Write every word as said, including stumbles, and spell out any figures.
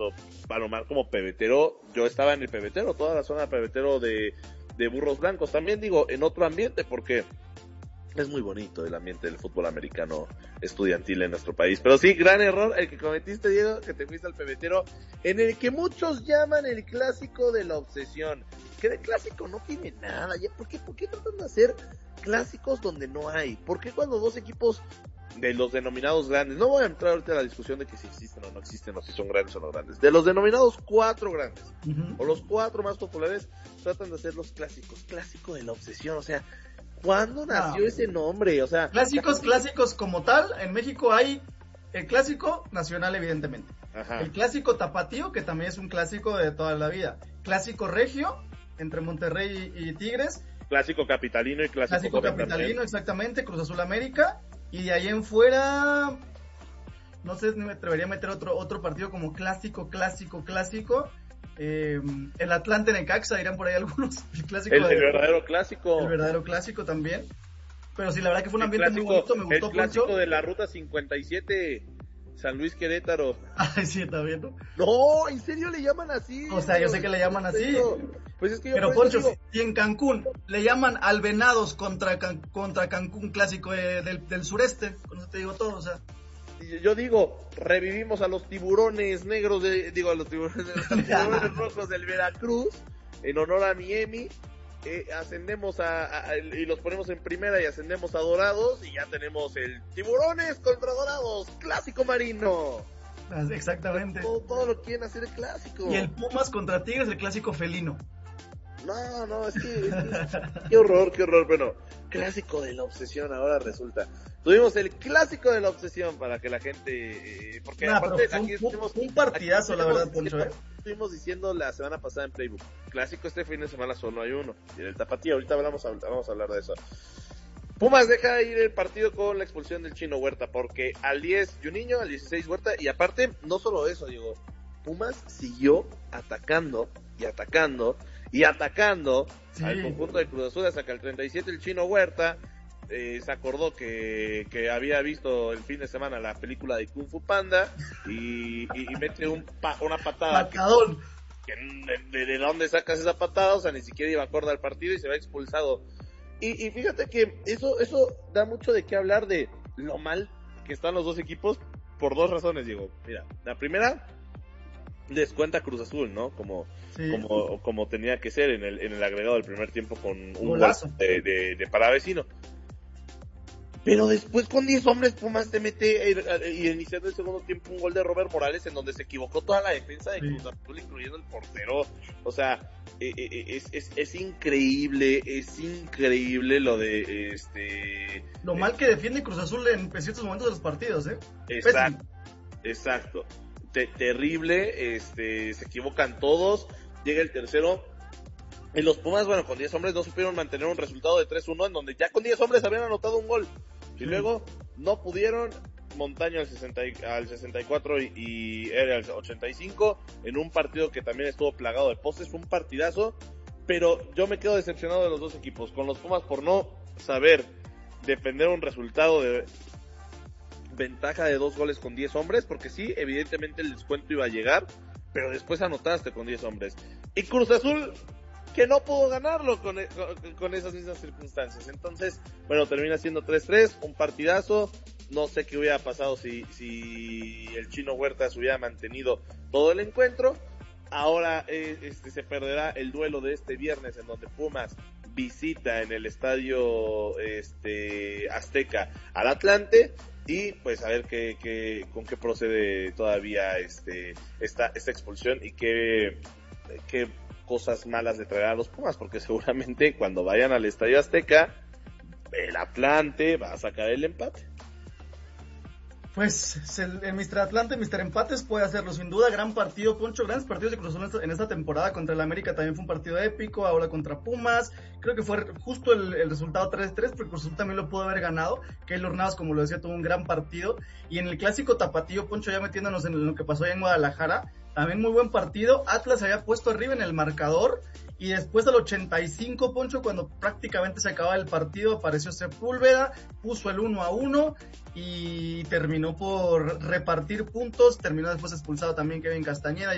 tanto Palomar como Pebetero, yo estaba en el Pebetero, toda la zona Pebetero de, de Burros Blancos, también digo, en otro ambiente, porque es muy bonito el ambiente del fútbol americano estudiantil en nuestro país. Pero sí, gran error el que cometiste, Diego, que te fuiste al Pebetero, en el que muchos llaman el clásico de la obsesión. Que de clásico no tiene nada. ¿Por qué, por qué tratan de hacer clásicos donde no hay? ¿Por qué cuando dos equipos de los denominados grandes, no voy a entrar ahorita a la discusión de que si existen o no existen, o si son grandes o no grandes, de los denominados cuatro grandes, uh-huh. o los cuatro más populares, tratan de hacer los clásicos, clásico de la obsesión, o sea, ¿cuándo nació no. ese nombre? O sea, clásicos, clásicos como tal, en México hay el clásico nacional, evidentemente. Ajá. El clásico tapatío, que también es un clásico de toda la vida. Clásico regio, entre Monterrey y, y Tigres. Clásico capitalino y clásico Clásico capitalino, también. Exactamente, Cruz Azul América. Y de ahí en fuera, no sé si me atrevería a meter otro, otro partido como clásico, clásico, clásico. Eh, el Atlante Necaxa, dirán por ahí algunos. El clásico el, de, el verdadero clásico. El verdadero clásico también. Pero sí, la verdad que fue un ambiente clásico, muy bonito, me gustó mucho. El clásico mucho. de la ruta cincuenta y siete, San Luis Querétaro. Ay, sí, está bien, ¿no? No, ¿en serio le llaman así? O sea, yo sé que le llaman así. Pues es que yo Pero Poncho, digo... si en Cancún le llaman al Venados contra, Can, contra Cancún clásico de, del, del sureste, con eso te digo todo, o sea. Yo digo, revivimos a los tiburones negros, de, digo, a los tiburones, a los tiburones rojos del Veracruz, en honor a Miemi, eh, ascendemos a, a, y los ponemos en primera y ascendemos a Dorados, y ya tenemos el Tiburones contra Dorados, clásico marino. Exactamente. Todo, todo lo quieren hacer el clásico. Y el Pumas contra Tigres, el clásico felino. No, no, es que, es que qué horror, qué horror. Bueno, clásico de la obsesión ahora resulta. Tuvimos el clásico de la obsesión para que la gente, eh, porque nah, aparte fue aquí un, estuvimos, un partidazo, aquí la verdad, diciendo, Poncho, ¿eh? Estuvimos diciendo la semana pasada en Playbook, clásico este fin de semana solo hay uno, y el tapatío, ahorita vamos a, vamos a hablar de eso. Pumas deja ir el partido con la expulsión del Chino Huerta, porque al diez Juninho, al dieciséis Huerta, y aparte, no solo eso, digo, Pumas siguió atacando y atacando y atacando sí. al conjunto de Cruz Azul hasta que al treinta y siete el Chino Huerta eh, se acordó que, que había visto el fin de semana la película de Kung Fu Panda y, y, y mete un pa, una patada. Patadón. Que, que, de, ¿De dónde sacas esa patada? O sea, ni siquiera iba acorde al partido y se va expulsado. Y, y fíjate que eso, eso da mucho de qué hablar de lo mal que están los dos equipos por dos razones, Diego. Mira, la primera, descuenta Cruz Azul, ¿no? Como, sí. como, como tenía que ser en el, en el agregado del primer tiempo con un golazo de, de, de paravecino. Pero después con diez hombres Pumas te mete y iniciando el segundo tiempo un gol de Robert Morales en donde se equivocó toda la defensa de Cruz Azul, sí. incluyendo el portero. O sea, es, es, es increíble, es increíble lo de este... Lo mal que defiende Cruz Azul en ciertos momentos de los partidos, ¿eh? Exacto, Pésimo. exacto. Te, terrible, este, se equivocan todos, llega el tercero. Y los Pumas, bueno, con diez hombres no supieron mantener un resultado de tres uno en donde ya con diez hombres habían anotado un gol. Y sí. luego no pudieron, Montaño al, sesenta, al sesenta y cuatro y, y era al ochenta y cinco, en un partido que también estuvo plagado de postes. Fue un partidazo, pero yo me quedo decepcionado de los dos equipos. Con los Pumas por no saber defender un resultado de ventaja de dos goles con diez hombres, porque sí, evidentemente el descuento iba a llegar, pero después anotaste con diez hombres. Y Cruz Azul, que no pudo ganarlo con, con, con esas mismas circunstancias. Entonces, bueno, termina siendo tres tres, un partidazo. No sé qué hubiera pasado si, si el Chino Huerta se hubiera mantenido todo el encuentro. Ahora eh, este, se perderá el duelo de este viernes, en donde Pumas visita en el estadio este, Azteca al Atlante. Y pues a ver qué, qué, con qué procede todavía este, esta, esta expulsión y qué, qué cosas malas le traerá a los Pumas, porque seguramente cuando vayan al Estadio Azteca, el Atlante va a sacar el empate. Pues el, el mister Atlante, mister Empates puede hacerlo sin duda. Gran partido, Poncho, grandes partidos de Cruz Azul en esta, en esta temporada. Contra el América también fue un partido épico, ahora contra Pumas, creo que fue justo el, el resultado tres tres, porque Cruz Azul también lo pudo haber ganado. Keylor Navas, como lo decía, tuvo un gran partido. Y en el clásico tapatío, Poncho, ya metiéndonos en lo que pasó allá en Guadalajara, también muy buen partido. Atlas se había puesto arriba en el marcador y después al ochenta y cinco, Poncho, cuando prácticamente se acababa el partido, apareció Sepúlveda, puso el uno a uno y terminó por repartir puntos. Terminó después expulsado también Kevin Castañeda.